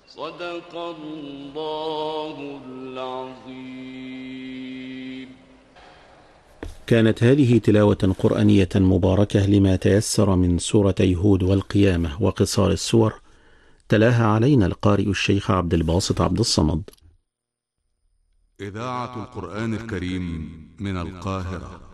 صدق الله العظيم. كانت هذه تلاوة قرآنية مباركة لما تيسر من سورتي هود والقيامة وقصار السور، تلاها علينا القارئ الشيخ عبد الباسط عبد الصمد. إذاعة القرآن الكريم من القاهرة.